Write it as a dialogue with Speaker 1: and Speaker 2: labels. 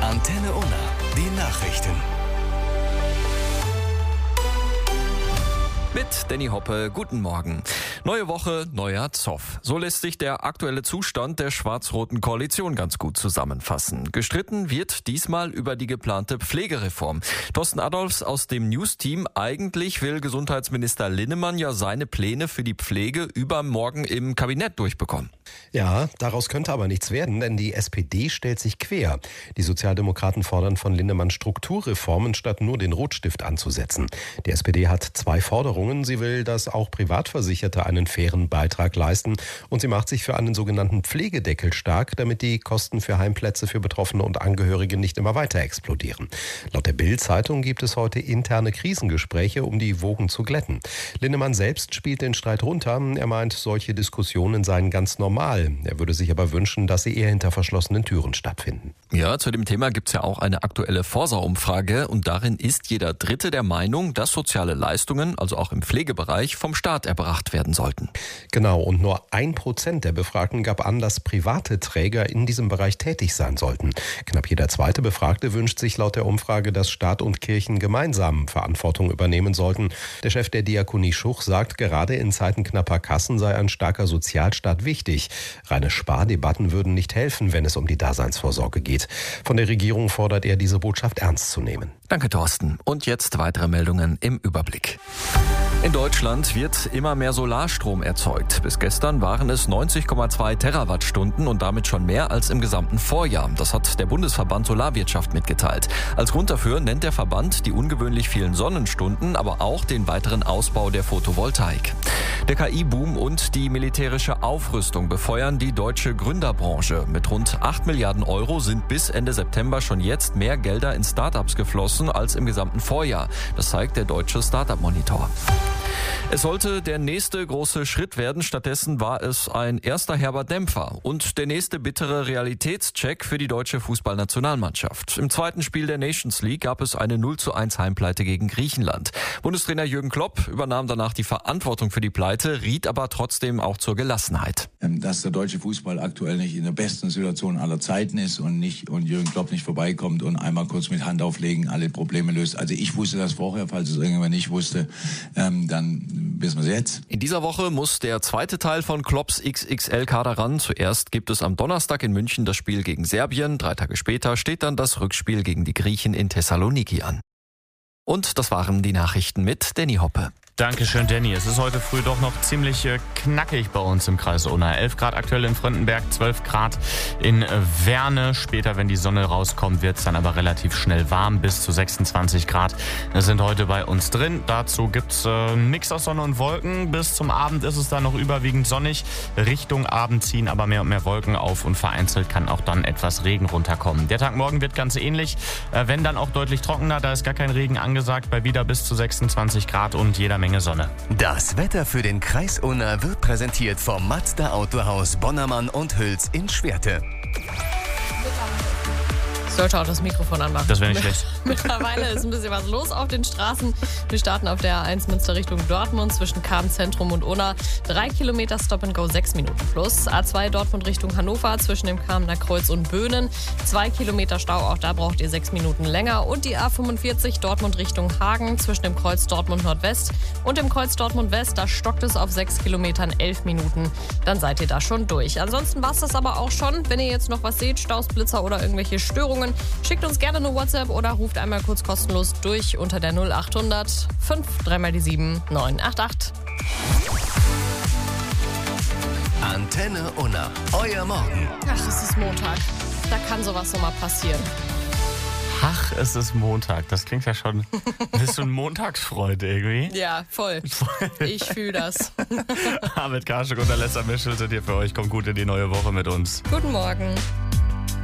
Speaker 1: Antenne Unna, die Nachrichten.
Speaker 2: Mit Danny Hoppe, guten Morgen. Neue Woche, neuer Zoff. So lässt sich der aktuelle Zustand der schwarz-roten Koalition ganz gut zusammenfassen. Gestritten wird diesmal über die geplante Pflegereform. Thorsten Adolphs aus dem News-Team. Eigentlich will Gesundheitsminister Linnemann ja seine Pläne für die Pflege übermorgen im Kabinett durchbekommen.
Speaker 3: Ja, daraus könnte aber nichts werden, denn die SPD stellt sich quer. Die Sozialdemokraten fordern von Linnemann Strukturreformen, statt nur den Rotstift anzusetzen. Die SPD hat zwei Forderungen. Sie will, dass auch Privatversicherte einen fairen Beitrag leisten. Und sie macht sich für einen sogenannten Pflegedeckel stark, damit die Kosten für Heimplätze für Betroffene und Angehörige nicht immer weiter explodieren. Laut der Bild-Zeitung gibt es heute interne Krisengespräche, um die Wogen zu glätten. Linnemann selbst spielt den Streit runter. Er meint, solche Diskussionen seien ganz normal. Er würde sich aber wünschen, dass sie eher hinter verschlossenen Türen stattfinden.
Speaker 2: Ja, zu dem Thema gibt's ja auch eine aktuelle Forsa-Umfrage und darin ist jeder Dritte der Meinung, dass soziale Leistungen, also auch im Pflegebereich, vom Staat erbracht werden sollten.
Speaker 3: Genau, und nur 1% der Befragten gab an, dass private Träger in diesem Bereich tätig sein sollten. Knapp jeder zweite Befragte wünscht sich laut der Umfrage, dass Staat und Kirchen gemeinsam Verantwortung übernehmen sollten. Der Chef der Diakonie Schuch sagt, gerade in Zeiten knapper Kassen sei ein starker Sozialstaat wichtig. Reine Spardebatten würden nicht helfen, wenn es um die Daseinsvorsorge geht. Von der Regierung fordert er, diese Botschaft ernst zu nehmen.
Speaker 2: Danke, Thorsten. Und jetzt weitere Meldungen im Überblick. In Deutschland wird immer mehr Solarstrom erzeugt. Bis gestern waren es 90,2 Terawattstunden und damit schon mehr als im gesamten Vorjahr. Das hat der Bundesverband Solarwirtschaft mitgeteilt. Als Grund dafür nennt der Verband die ungewöhnlich vielen Sonnenstunden, aber auch den weiteren Ausbau der Photovoltaik. Der KI-Boom und die militärische Aufrüstung befeuern die deutsche Gründerbranche. Mit rund 8 Milliarden Euro sind bis Ende September schon jetzt mehr Gelder in Startups geflossen als im gesamten Vorjahr. Das zeigt der deutsche Startup-Monitor. Es sollte der nächste große Schritt werden, stattdessen war es ein erster herber Dämpfer und der nächste bittere Realitätscheck für die deutsche Fußballnationalmannschaft. Im zweiten Spiel der Nations League gab es eine 0:1 Heimpleite gegen Griechenland. Bundestrainer Jürgen Klopp übernahm danach die Verantwortung für die Pleite, riet aber trotzdem auch zur Gelassenheit.
Speaker 4: Dass der deutsche Fußball aktuell nicht in der besten Situation aller Zeiten ist und Jürgen Klopp nicht vorbeikommt und einmal kurz mit Hand auflegen alle Probleme löst. Also ich wusste das vorher, falls es irgendjemand nicht wusste, dann wissen wir es jetzt.
Speaker 2: In dieser Woche muss der zweite Teil von Klopps XXL-Kader ran. Zuerst gibt es am Donnerstag in München das Spiel gegen Serbien. 3 Tage später steht dann das Rückspiel gegen die Griechen in Thessaloniki an. Und das waren die Nachrichten mit Danny Hoppe.
Speaker 5: Dankeschön, Danny. Es ist heute früh doch noch ziemlich knackig bei uns im Kreis Unna. 11 Grad aktuell in Fröndenberg, 12 Grad in Werne. Später, wenn die Sonne rauskommt, wird es dann aber relativ schnell warm. Bis zu 26 Grad sind heute bei uns drin. Dazu gibt es nichts aus Sonne und Wolken. Bis zum Abend ist es dann noch überwiegend sonnig. Richtung Abend ziehen aber mehr und mehr Wolken auf und vereinzelt kann auch dann etwas Regen runterkommen. Der Tag morgen wird ganz ähnlich, wenn dann auch deutlich trockener. Da ist gar kein Regen angesagt, bei wieder bis zu 26 Grad und jeder Menge Sonne.
Speaker 1: Das Wetter für den Kreis Unna wird präsentiert vom Mazda Autohaus Bonnermann und Hüls in Schwerte.
Speaker 6: Ich sollte auch das Mikrofon anmachen.
Speaker 5: Das wäre nicht schlecht.
Speaker 6: Mittlerweile ist ein bisschen was los auf den Straßen. Wir starten auf der A1 Münster Richtung Dortmund zwischen Kam-Zentrum und Unna. 3 Kilometer Stop and Go, 6 Minuten plus. A2 Dortmund Richtung Hannover zwischen dem Kamener Kreuz und Böhnen. 2 Kilometer Stau, auch da braucht ihr 6 Minuten länger. Und die A45 Dortmund Richtung Hagen zwischen dem Kreuz Dortmund Nordwest und dem Kreuz Dortmund West. Da stockt es auf 6 Kilometern 11 Minuten. Dann seid ihr da schon durch. Ansonsten war es das aber auch schon. Wenn ihr jetzt noch was seht, Staus, Blitzer oder irgendwelche Störungen, schickt uns gerne eine WhatsApp oder ruft einmal kurz kostenlos durch unter der 0800 5 3 mal die 7 988.
Speaker 1: Antenne Unna, euer Morgen.
Speaker 6: Ach, es ist Montag. Da kann sowas noch mal passieren.
Speaker 5: Ach, es ist Montag. Das klingt ja schon ein bisschen Montagsfreude irgendwie.
Speaker 6: Ja, voll. Ich fühle das.
Speaker 5: Mit Karschuk und Alessa Mischel sind hier für euch. Kommt gut in die neue Woche mit uns.
Speaker 6: Guten Morgen.